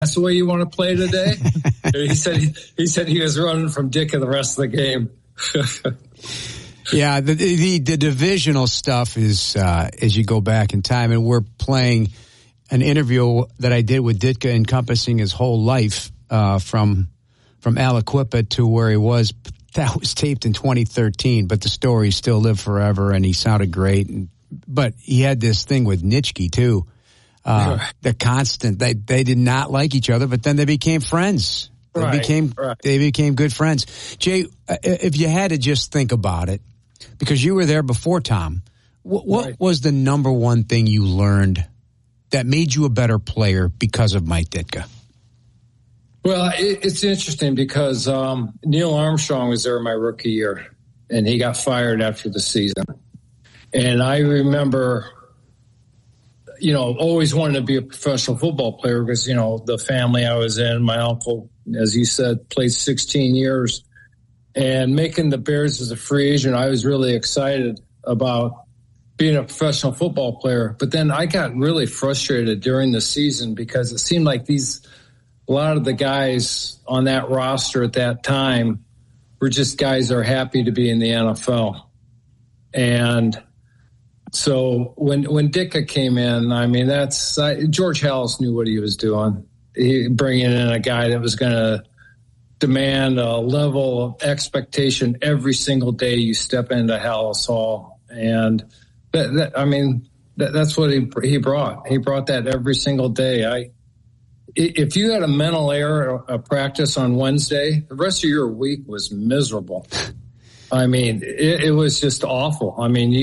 that's the way you want to play today? he said he was running from Ditka the rest of the game. Yeah, the divisional stuff is as you go back in time, and we're playing an interview that I did with Ditka encompassing his whole life from Aliquippa to where he was. That was taped in 2013, but the story still lived forever, and he sounded great. But he had this thing with Nitschke, too. The constant, they did not like each other, but then they became friends. They became good friends. Jay, if you had to just think about it, because you were there before Tom, what was the number one thing you learned that made you a better player because of Mike Ditka? Well, it's interesting because Neil Armstrong was there my rookie year, and he got fired after the season. And I remember, always wanted to be a professional football player because, the family I was in, my uncle, as you said, played 16 years. And making the Bears as a free agent, I was really excited about being a professional football player. But then I got really frustrated during the season because it seemed like a lot of the guys on that roster at that time were just guys that are happy to be in the NFL. And so when Ditka came in, I mean, George Halas knew what he was doing. He bringing in a guy that was going to demand a level of expectation every single day you step into Halas Hall. And that's what he brought. He brought that every single day. If you had a mental error at practice on Wednesday, the rest of your week was miserable. I mean, it was just awful. I mean,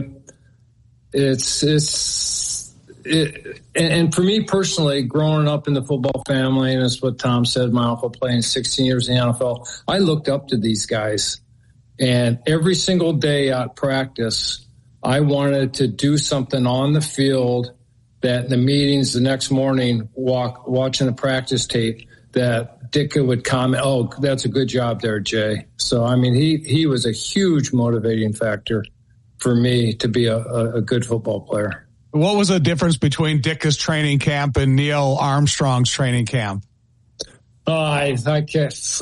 and for me personally, growing up in the football family, and that's what Tom said, my uncle playing 16 years in the NFL, I looked up to these guys. And every single day at practice, I wanted to do something on the field that in the meetings the next morning, watching the practice tape, that Ditka would comment, "Oh, that's a good job there, Jay." So, I mean, he was a huge motivating factor for me to be a good football player. What was the difference between Ditka's training camp and Neil Armstrong's training camp? I can't.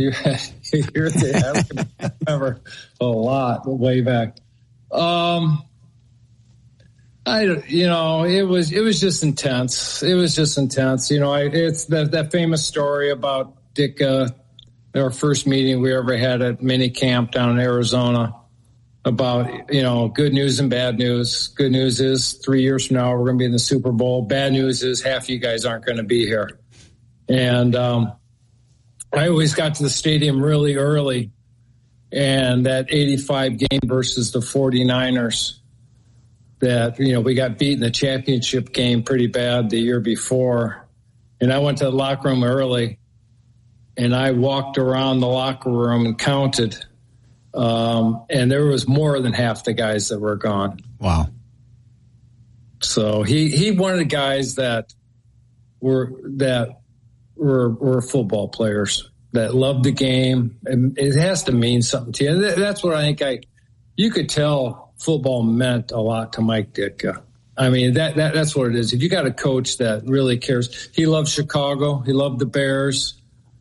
I remember a lot way back. It was just intense. It was just intense. It's that famous story about Ditka, our first meeting we ever had at mini camp down in Arizona about, good news and bad news. Good news is 3 years from now, we're going to be in the Super Bowl. Bad news is half you guys aren't going to be here. And, I always got to the stadium really early, and that 85 game versus the 49ers, that, we got beat in the championship game pretty bad the year before. And I went to the locker room early, and I walked around the locker room and counted. And there was more than half the guys that were gone. Wow. So he wanted guys that were football players that loved the game. And it has to mean something to you. And that's what I think you could tell football meant a lot to Mike Ditka. I mean, that's what it is. If you got a coach that really cares, he loved Chicago, he loved the Bears,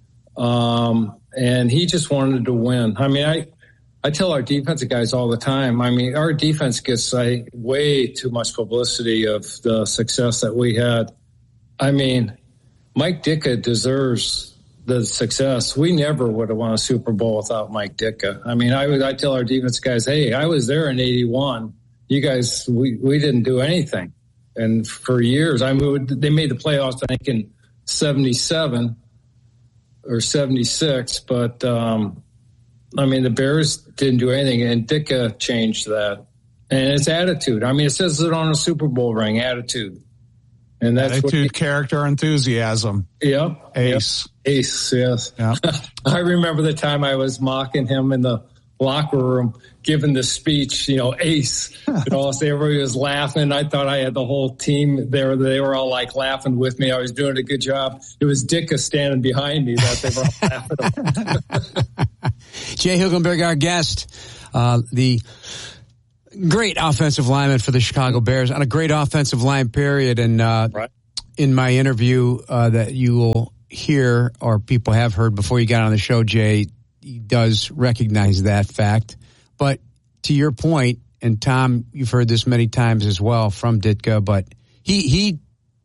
and he just wanted to win. I mean, I tell our defensive guys all the time, I mean, our defense gets way too much publicity of the success that we had. I mean, Mike Ditka deserves the success. We never would have won a Super Bowl without Mike Ditka. I mean, I tell our defense guys, hey, I was there in 81. You guys, we didn't do anything. And for years, they made the playoffs, I think, in 77 or 76. But, I mean, the Bears didn't do anything, and Ditka changed that. And it's attitude. I mean, it says it on a Super Bowl ring, attitude. And that's attitude, character, enthusiasm. Yeah. Ace. Yep. Ace, yes. Yeah. I remember the time I was mocking him in the locker room, giving the speech, ace. Everybody was laughing. I thought I had the whole team there. They were all laughing with me. I was doing a good job. It was Ditka standing behind me that they were all laughing about. Jay Hülkenberg, our guest, the great offensive lineman for the Chicago Bears on a great offensive line period. And, right. in my interview that you will hear, or people have heard before you got on the show, Jay, he does recognize that fact. But to your point, and Tom, you've heard this many times as well from Ditka, but he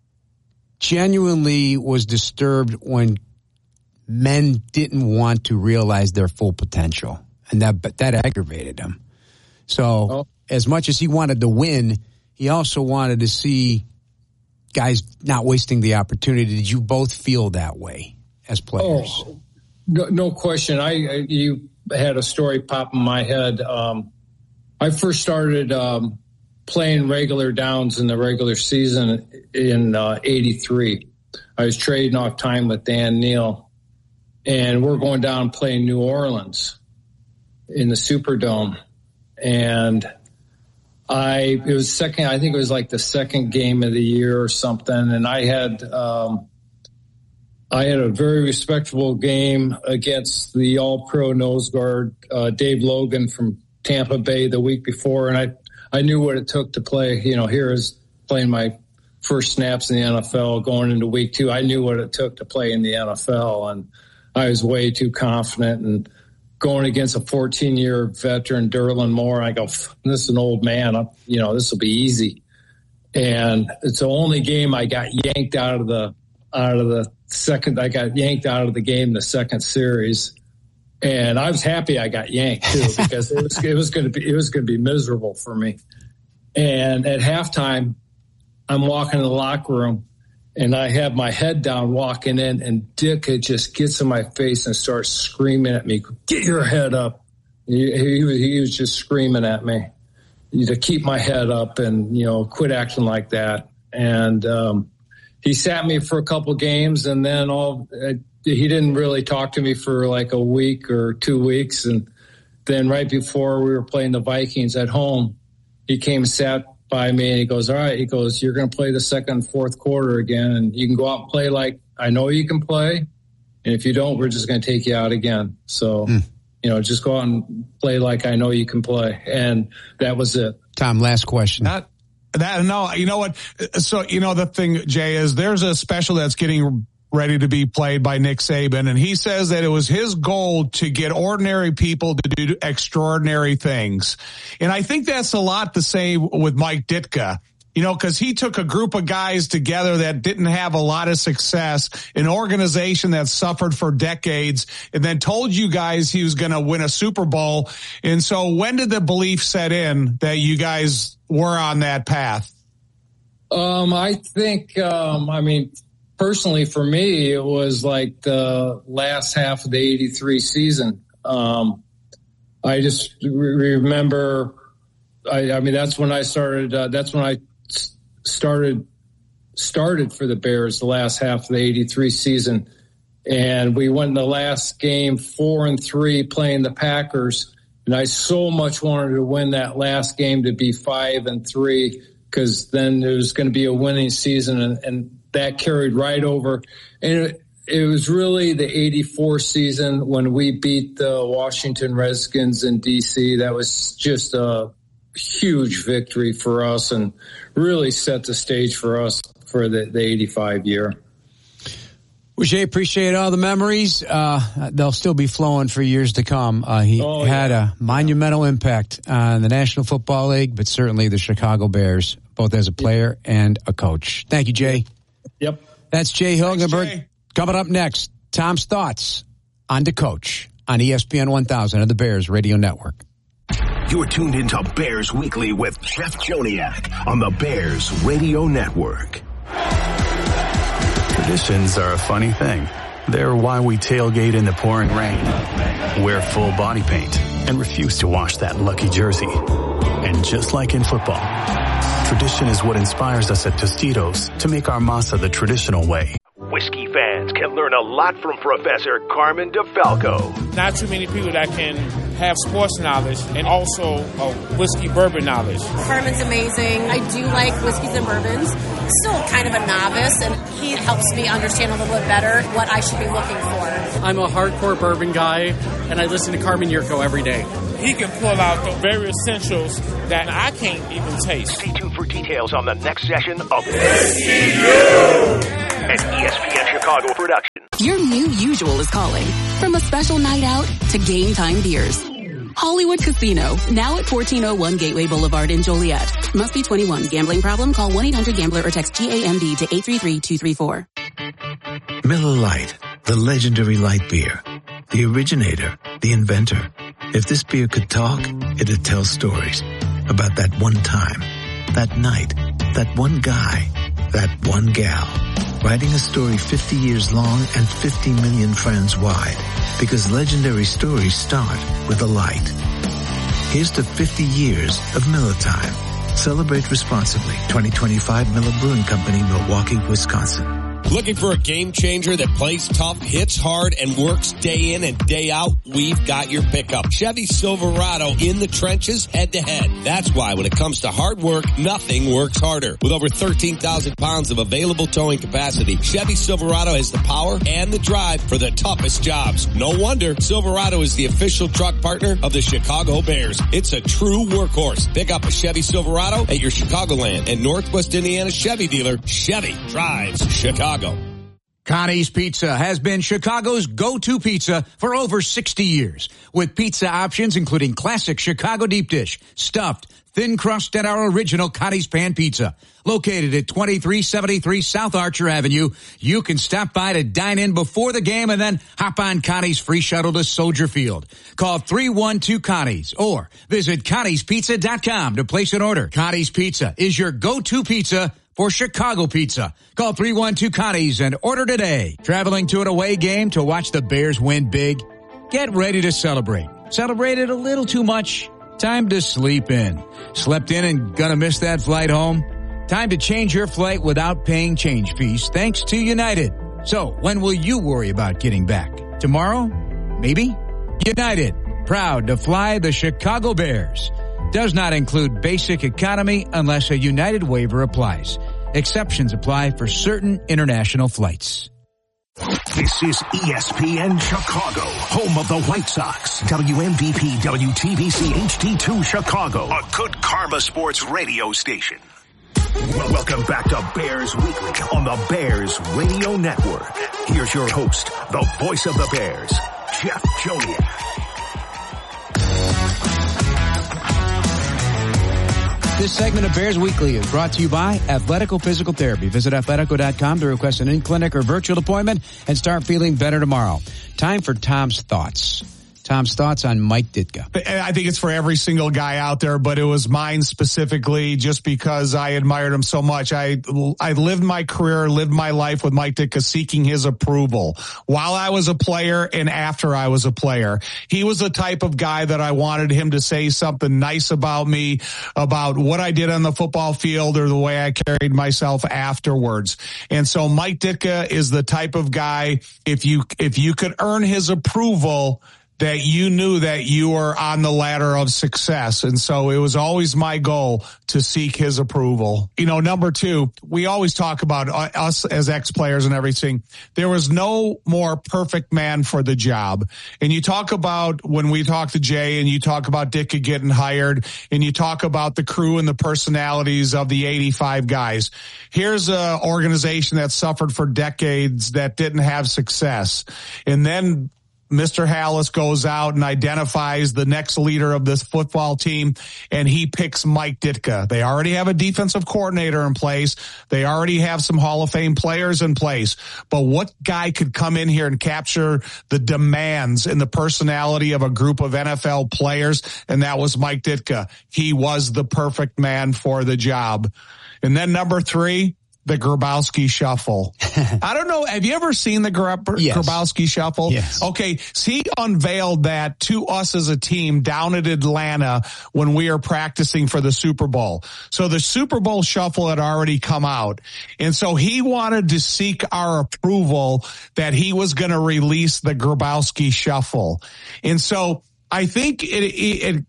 genuinely was disturbed when men didn't want to realize their full potential, and that aggravated him. So as much as he wanted to win, he also wanted to see guys not wasting the opportunity. Did you both feel that way as players? Oh, no question. You had a story pop in my head. I first started playing regular downs in the regular season in 83. I was trading off time with Dan Neal, and we're going down and playing New Orleans in the Superdome. And it was I think it was like the second game of the year or something. And I had a very respectable game against the all-pro nose guard, Dave Logan from Tampa Bay the week before. And I knew what it took to play, here is playing my first snaps in the NFL going into week 2. I knew what it took to play in the NFL, and I was way too confident and going against a 14-year veteran, Derlin Moore. I go, this is an old man. This will be easy. And it's the only game I got yanked out of the second. I got yanked out of the game, the second series. And I was happy I got yanked too, because it was going to be miserable for me. And at halftime, I'm walking in the locker room, and I have my head down walking in, and Dick just gets in my face and starts screaming at me, "Get your head up!" He was just screaming at me to keep my head up and quit acting like that. And he sat me for a couple games, and then he didn't really talk to me for like a week or 2 weeks. And then right before we were playing the Vikings at home, he came and sat by me, and he goes, "All right," he goes, "you're going to play the second and fourth quarter again, and you can go out and play like I know you can play. And if you don't, we're just going to take you out again. So, just go out and play like I know you can play." And that was it. Tom, last question. No, you know what? So, the thing, Jay, is there's a special that's getting ready to be played by Nick Saban, and he says that it was his goal to get ordinary people to do extraordinary things. And I think that's a lot the same with Mike Ditka, because he took a group of guys together that didn't have a lot of success, an organization that suffered for decades, and then told you guys he was going to win a Super Bowl. And so when did the belief set in that you guys were on that path? I think, personally, for me, it was like the last half of the 83 season. I just remember, that's when I started, started for the Bears, the last half of the 83 season. And we went in the last game 4-3 playing the Packers. And I so much wanted to win that last game to be 5-3, because then there was going to be a winning season, and that carried right over. And it was really the 84 season when we beat the Washington Redskins in D.C. That was just a huge victory for us and really set the stage for us for the 85 year. Well, Jay, appreciate all the memories. They'll still be flowing for years to come. He had a monumental impact on the National Football League, but certainly the Chicago Bears, both as a player and a coach. Thank you, Jay. Yep. That's Jay Hilgenberg. Coming up next, Tom's thoughts on the coach on ESPN 1000 of the Bears Radio Network. You're tuned into Bears Weekly with Jeff Joniak on the Bears Radio Network. Traditions are a funny thing. They're why we tailgate in the pouring rain, wear full body paint, and refuse to wash that lucky jersey. And just like in football, tradition is what inspires us at Tostitos to make our masa the traditional way. Whiskey fans can learn a lot from Professor Carmen DeFalco. Not too many people that can have sports knowledge and also whiskey bourbon knowledge. Carmen's amazing. I do like whiskeys and bourbons. Still kind of a novice, and he helps me understand a little bit better what I should be looking for. I'm a hardcore bourbon guy, and I listen to Carmen Yurko every day. he can pull out the very essentials that I can't even taste. Stay tuned for details on the next session of an ESPN Chicago production. Your new usual is calling. From a special night out to game time beers. Hollywood Casino, now at 1401 Gateway Boulevard in Joliet. Must be 21. Gambling problem? Call 1-800-GAMBLER or text GAMB to 833-234. Miller Lite, the legendary light beer. The originator, the inventor. If this beer could talk, it'd tell stories about that one time, that night, that one guy, that one gal. Writing a story 50 years long and 50 million friends wide. Because legendary stories start with a light. Here's to 50 years of Miller Time. Celebrate responsibly. 2025 Miller Brewing Company, Milwaukee, Wisconsin. Looking for a game changer that plays tough, hits hard, and works day in and day out? We've got your pickup. Chevy Silverado in the trenches, head to head. That's why when it comes to hard work, nothing works harder. With over 13,000 pounds of available towing capacity, Chevy Silverado has the power and the drive for the toughest jobs. No wonder Silverado is the official truck partner of the Chicago Bears. It's a true workhorse. Pick up a Chevy Silverado at your Chicagoland and Northwest Indiana Chevy dealer. Chevy drives Chicago. Connie's Pizza has been Chicago's go-to pizza for over 60 years. With pizza options including classic Chicago deep dish, stuffed, thin crust, and our original Connie's Pan Pizza. Located at 2373 South Archer Avenue, you can stop by to dine in before the game and then hop on Connie's free shuttle to Soldier Field. Call 312-CONNIES or visit ConniesPizza.com to place an order. Connie's Pizza is your go-to pizza for Chicago pizza. Call 312-CONNIES and order today. Traveling to an away game to watch the Bears win big? Get ready to celebrate. Celebrated a little too much? Time to sleep in. Slept in and gonna miss that flight home? Time to change your flight without paying change fees thanks to United. So when will you worry about getting back? Tomorrow? Maybe? United, proud to fly the Chicago Bears. Does not include basic economy unless a United waiver applies. Exceptions apply for certain international flights. This is ESPN Chicago, home of the White Sox. WMVP WTBC HD2 Chicago, a good Karma Sports radio station. Welcome back to Bears Weekly on the Bears Radio Network. Here's your host, the voice of the Bears, Jeff Joniak. This segment of Bears Weekly is brought to you by Athletico Physical Therapy. Visit athletico.com to request an in-clinic or virtual appointment and start feeling better tomorrow. Time for Tom's Thoughts. Tom's thoughts on Mike Ditka. I think it's for every single guy out there, but it was mine specifically just because I admired him so much. I lived my career, lived my life with Mike Ditka seeking his approval while I was a player and after I was a player. He was the type of guy that I wanted him to say something nice about me, about what I did on the football field or the way I carried myself afterwards. And so Mike Ditka is the type of guy, if you could earn his approval, that you knew that you were on the ladder of success. And so it was always my goal to seek his approval. You know, number two, we always talk about us as ex-players and everything. There was no more perfect man for the job. And you talk about when we talk to Jay and you talk about Ditka getting hired and you talk about the crew and the personalities of the 85 guys. Here's an organization that suffered for decades that didn't have success. And then Mr. Halas goes out and identifies the next leader of this football team, and he picks Mike Ditka. They already have a defensive coordinator in place. They already have some Hall of Fame players in place. But what guy could come in here and capture the demands and the personality of a group of NFL players? And that was Mike Ditka. He was the perfect man for the job. And then number three, the Grabowski Shuffle. I don't know. Have you ever seen the Grabowski Shuffle? Yes. Okay. So he unveiled that to us as a team down at Atlanta when we were practicing for the Super Bowl. So the Super Bowl Shuffle had already come out. And so he wanted to seek our approval that he was going to release the Grabowski Shuffle. And so I think it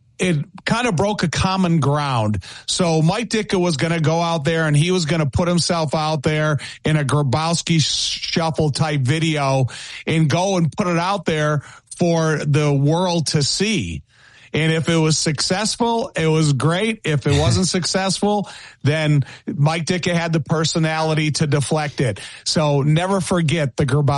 kind of broke a common ground. So Mike Ditka was going to go out there and he was going to put himself out there in a Grabowski Shuffle type video and go and put it out there for the world to see. And if it was successful, it was great. If it wasn't successful, then Mike Ditka had the personality to deflect it. So never forget the Grabowski